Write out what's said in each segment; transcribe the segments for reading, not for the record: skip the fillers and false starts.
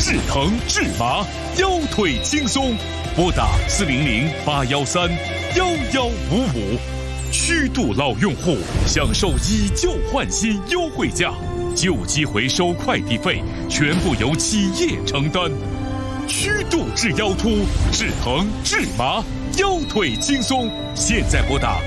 治疼治麻，腰腿轻松。拨打400-813-1155。虚度老用户享受以旧换新优惠价，旧机回收快递费全部由企业承担。虚度治腰突、治疼、治麻，腰腿轻松。现在拨打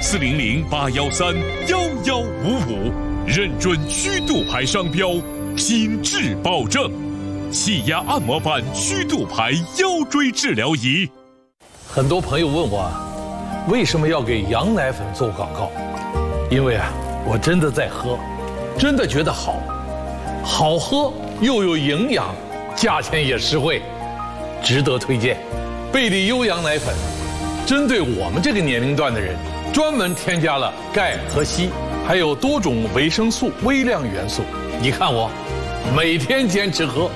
400-813-1155，认准虚度牌商标，品质保证。气压按摩板虚度牌腰椎治疗仪。 很多朋友问我，为什么要给羊奶粉做广告？因为我真的在喝，真的觉得好喝又有营养，价钱也实惠，值得推荐。贝利优羊奶粉针对我们这个年龄段的人，专门添加了钙和硒，还有多种维生素、微量元素。你看我每天坚持喝。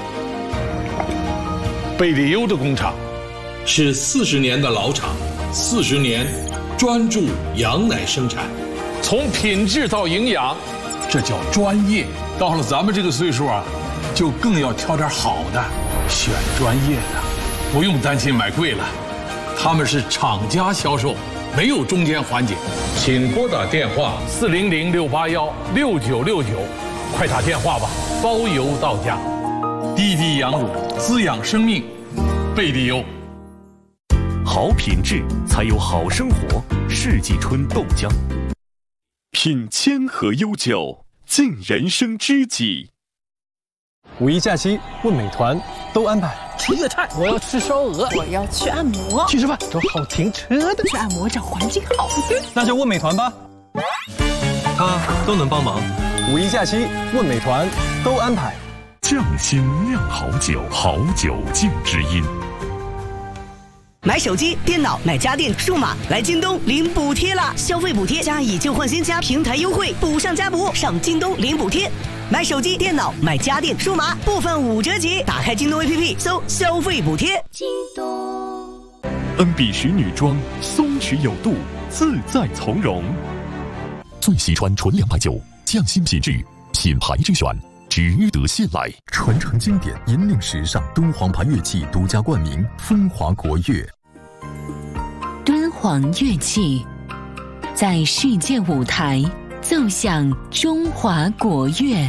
贝利优的工厂是40年的老厂，40年专注羊奶生产，从品质到营养，这叫专业。到了咱们这个岁数就更要挑点好的，选专业的，不用担心买贵了。他们是厂家销售，没有中间环节。请拨打电话400-681-6969，快打电话吧，包邮到家。滴滴羊乳滋养生命，贝利优。 好品质才有好生活。世纪春豆浆，品谦和悠久，尽人生知己。 五一假期问美团都安排。 吃粤菜，我要吃烧鹅，我要去按摩， 去吃饭，找好停车的， 去按摩找环境好的， 那就问美团吧，他都能帮忙。五一假期问美团都安排。 匠心酿好酒，好酒敬知音。 买手机、电脑、买家电、数码，来京东领补贴啦！消费补贴加以旧换新加平台优惠，补上加补，上京东领补贴。买手机、电脑、买家电、数码，部分5折起。打开京东 APP 搜消费补贴。京东 NB 徐女装，松弛有度，自在从容。最西川纯200酒，匠心品质，品牌之选，值得信赖。 传承经典，引领时尚，敦煌牌乐器独家冠名，风华国乐。 敦煌乐器在世界舞台奏响中华国乐，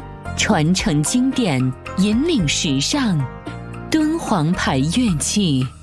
传承经典，引领时尚，敦煌牌乐器。